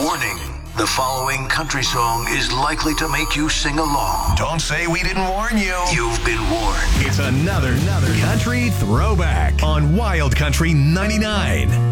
Warning. The following country song is likely to make you sing along. Don't say we didn't warn you. You've been warned. It's another country throwback on Wild Country 99.